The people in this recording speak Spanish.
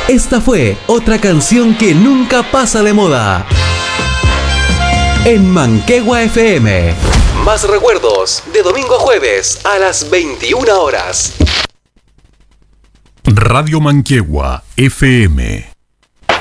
Esta fue otra canción que nunca pasa de moda. En Manquehue FM. Más recuerdos de domingo a jueves a las 21 horas. Radio Manquehue FM.